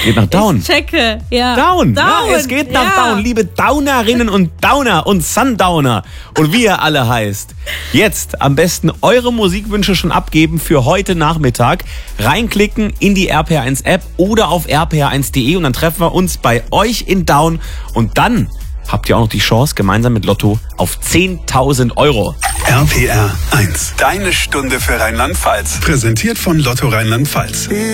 Geht nach Down. Ich checke, ja. Down. Ja, es geht nach Down, liebe Downerinnen und Downer und Sundowner und wie ihr alle heißt. Jetzt am besten eure Musikwünsche schon abgeben für heute Nachmittag. Reinklicken in die RPR1-App oder auf rpr1.de und dann treffen wir uns bei euch in Down und dann habt ihr auch noch die Chance gemeinsam mit Lotto auf 10.000 Euro. RPR 1. Deine Stunde für Rheinland-Pfalz. Präsentiert von Lotto Rheinland-Pfalz.